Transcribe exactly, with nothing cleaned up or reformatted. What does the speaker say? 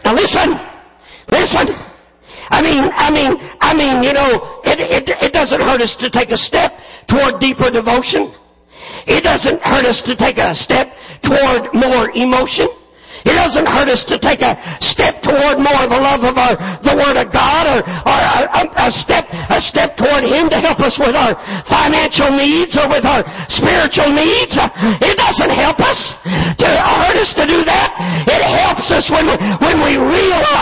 Now listen, listen. I mean, I mean, I mean, you know, it, it, it doesn't hurt us to take a step toward deeper devotion. It doesn't hurt us to take a step toward more emotion. It doesn't hurt us to take a step toward more of a love of our, the Word of God, or, or a, a step a step toward Him to help us with our financial needs or with our spiritual needs. It doesn't help us to hurt us to do that. It helps us when we, when we realize